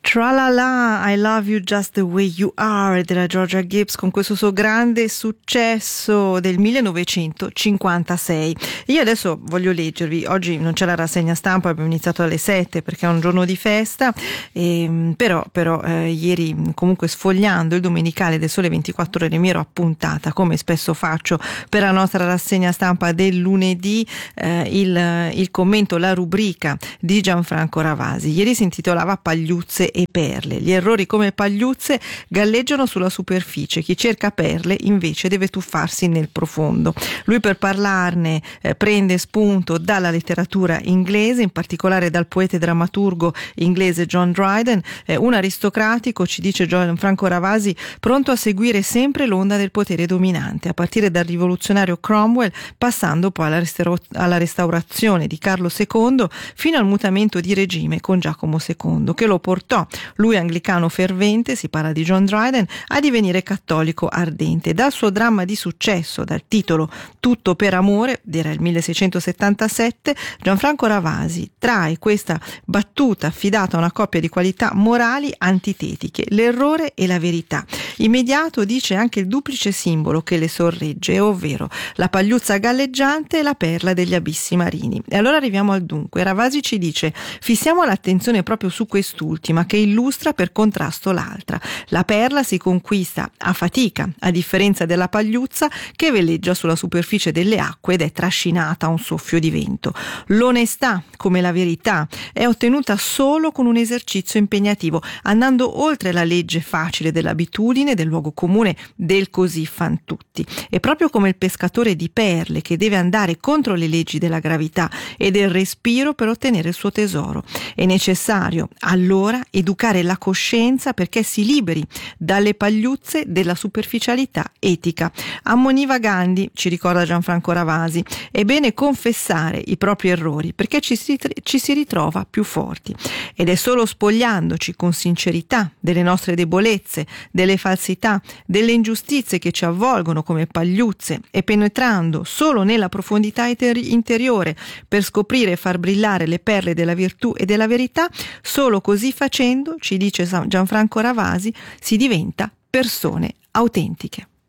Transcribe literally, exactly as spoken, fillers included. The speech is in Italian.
Tra la la, I Love You Just the Way You Are della Georgia Gibbs, con questo suo grande successo del millenovecentocinquantasei. Io adesso voglio leggervi, oggi non c'è la rassegna stampa, abbiamo iniziato alle sette perché è un giorno di festa, e, però, però eh, ieri comunque sfogliando il domenicale del Sole ventiquattro Ore mi ero appuntata, come spesso faccio per la nostra rassegna stampa del lunedì, eh, il, il commento, la rubrica di Gianfranco Ravasi. Ieri si intitolava Pagliuzze e perle. Gli errori come pagliuzze galleggiano sulla superficie, chi cerca perle invece deve tuffarsi nel profondo. Lui per parlarne eh, prende spunto dalla letteratura inglese, in particolare dal poeta e drammaturgo inglese John Dryden, eh, un aristocratico, ci dice Gianfranco Ravasi, pronto a seguire sempre l'onda del potere dominante, a partire dal rivoluzionario Cromwell, passando poi alla, restauro- alla restaurazione di Carlo secondo fino al mutamento di regime con Giacomo secondo, che lo portò, lui anglicano fervente, si parla di John Dryden, a divenire cattolico ardente. Dal suo dramma di successo, dal titolo Tutto per amore, era il milleseicentosettantasette, Gianfranco Ravasi trae questa battuta affidata a una coppia di qualità morali antitetiche, l'errore e la verità. Immediato dice anche il duplice simbolo che le sorregge, ovvero la pagliuzza galleggiante e la perla degli abissi marini. E allora arriviamo al dunque. Ravasi ci dice: fissiamo l'attenzione proprio su quest'ultima, che illustra per contrasto l'altra. La perla si conquista a fatica, a differenza della pagliuzza che veleggia sulla superficie delle acque ed è trascinata a un soffio di vento. L'onestà, come la verità, è ottenuta solo con un esercizio impegnativo, andando oltre la legge facile dell'abitudine, del luogo comune, del così fan tutti. E proprio come il pescatore di perle che deve andare contro le leggi della gravità e del respiro per ottenere il suo tesoro. È necessario allora educare la coscienza perché si liberi dalle pagliuzze della superficialità etica. Ammoniva Gandhi, ci ricorda Gianfranco Ravasi, è bene confessare i propri errori perché ci si, ci si ritrova più forti, ed è solo spogliandoci con sincerità delle nostre debolezze, delle falsità, delle ingiustizie che ci avvolgono come pagliuzze e penetrando solo nella profondità interiore per scoprire e far brillare le perle della virtù e della verità. Solo così facendo, ci dice Gianfranco Ravasi, si diventa persone autentiche.